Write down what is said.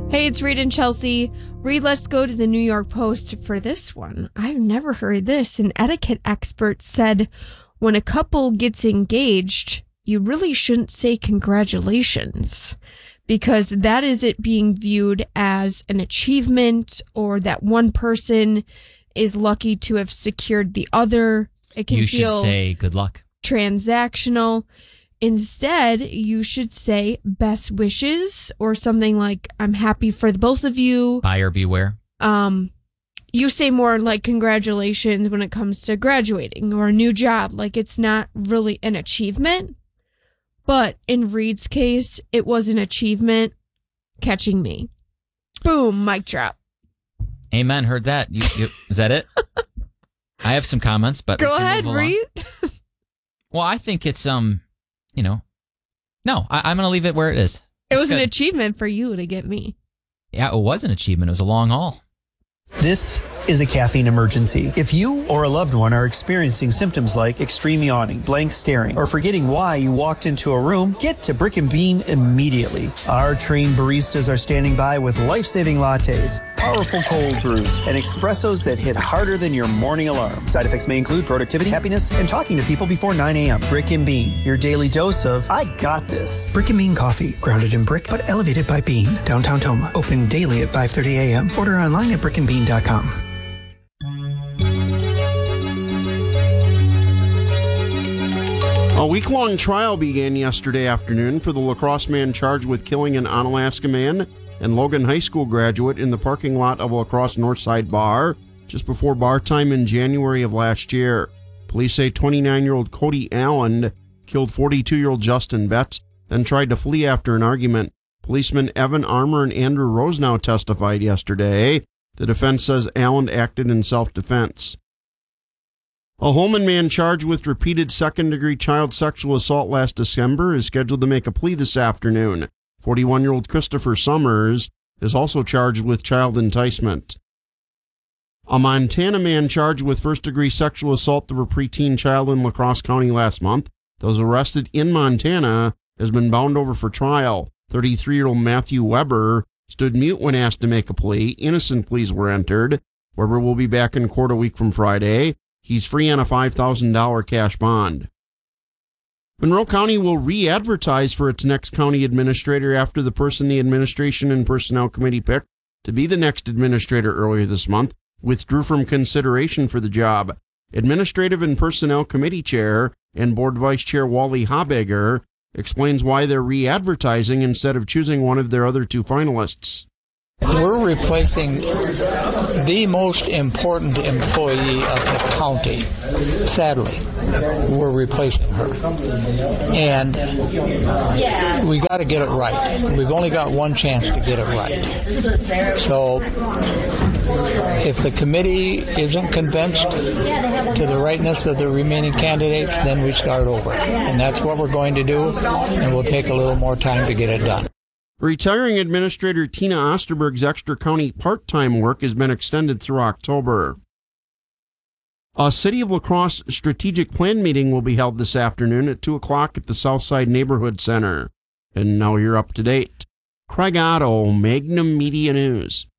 Hey, it's Reed and Chelsea. Reed, let's go to the New York Post for this one. I've never heard this. An etiquette expert said when a couple gets engaged, you really shouldn't say congratulations because that is it being viewed as an achievement or that one person is lucky to have secured the other. It can feel should say good luck. Transactional. Instead, you should say best wishes or something like, I'm happy for the both of you. Buyer beware. You say more like congratulations when it comes to graduating or a new job. Like it's not really an achievement. But in Reed's case, it was an achievement catching me. Boom, mic drop. Amen. Heard that. Is that it? I have some comments, but go ahead, Reed. Well, I think it's no, I'm going to leave it where it is. It was an achievement for you to get me. Yeah, it was an achievement. It was a long haul. This is a caffeine emergency. If you or a loved one are experiencing symptoms like extreme yawning, blank staring, or forgetting why you walked into a room, get to Brick and Bean immediately. Our trained baristas are standing by with life-saving lattes, powerful cold brews, and espressos that hit harder than your morning alarm. Side effects may include productivity, happiness, and talking to people before 9 a.m. Brick and Bean, your daily dose of I got this. Brick and Bean coffee, grounded in brick but elevated by bean. Downtown Toma. Open daily at 5:30 a.m. Order online at brickandbean.com. A week-long trial began yesterday afternoon for the La Crosse man charged with killing an Onalaska man and Logan High School graduate in the parking lot of La Crosse Northside Bar just before bar time in January of last year. Police say 29-year-old Cody Allen killed 42-year-old Justin Betts, then tried to flee after an argument. Policemen Evan Armour and Andrew Rosenau testified yesterday. The defense says Allen acted in self-defense. A Holman man charged with repeated second-degree child sexual assault last December is scheduled to make a plea this afternoon. 41-year-old Christopher Summers is also charged with child enticement. A Montana man charged with first-degree sexual assault of a preteen child in La Crosse County last month that was arrested in Montana has been bound over for trial. 33-year-old Matthew Weber stood mute when asked to make a plea. Innocent pleas were entered. Weber will be back in court a week from Friday. He's free on a $5,000 cash bond. Monroe County will re-advertise for its next county administrator after the person the Administration and Personnel Committee picked to be the next administrator earlier this month withdrew from consideration for the job. Administrative and Personnel Committee Chair and Board Vice Chair Wally Habegger explains why they're re-advertising instead of choosing one of their other two finalists. We're replacing the most important employee of the county. Sadly, we're replacing her. And we got to get it right. We've only got one chance to get it right. So if the committee isn't convinced to the rightness of the remaining candidates, then we start over. And that's what we're going to do, and we'll take a little more time to get it done. Retiring Administrator Tina Osterberg's extra county part-time work has been extended through October. A City of La Crosse strategic plan meeting will be held this afternoon at 2 o'clock at the Southside Neighborhood Center. And now you're up to date. Craig Otto, Magnum Media News.